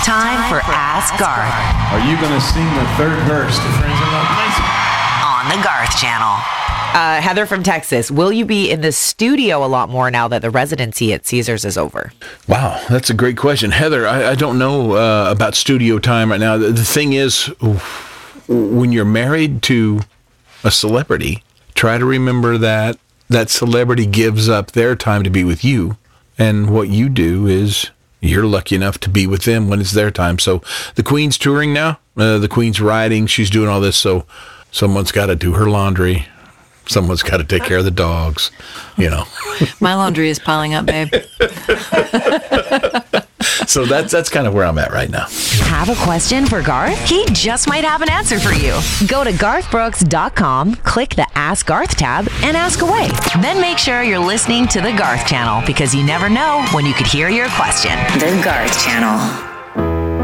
time for Ask Garth Are you going to sing the third verse to Friends in Low Places? on the Garth Channel. Heather from Texas, will you be in the studio a lot more now that the residency at Caesars is over? Wow, that's a great question. Heather, I don't know about studio time right now. The thing is, when you're married to a celebrity, try to remember that that celebrity gives up their time to be with you. And what you do is you're lucky enough to be with them when it's their time. So the Queen's touring now. The Queen's riding. She's doing all this. So someone's got to do her laundry. Someone's got to take care of the dogs, My laundry is piling up, babe. So that's kind of where I'm at right now. Have a question for Garth? He just might have an answer for you. Go to garthbrooks.com, click the Ask Garth tab, and ask away. Then make sure you're listening to the Garth Channel, because you never know when you could hear your question. The Garth Channel.